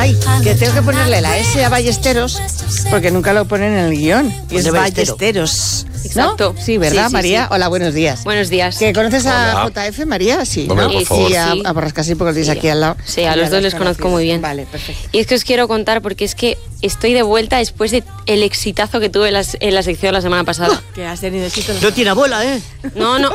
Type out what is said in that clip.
Ay, que tengo que ponerle la S a Ballesteros porque nunca lo ponen en el guión. Y es Ballesteros. Exacto. ¿No? Sí, ¿verdad, Sí. María? Hola, buenos días. Buenos días. ¿Que conoces a Hola. JF, María? Sí, Hombre, ¿no? por favor. Sí, Sí. a Borrasca, sí, porque lo tienes aquí al lado. Sí, a Y los ya dos las les conozco conocido. muy bien. Vale, perfecto. Y es que os quiero contar porque es que estoy de vuelta después de el exitazo que tuve en la sección la semana pasada. Que has tenido éxito. No tiene abuela, ¿eh? No,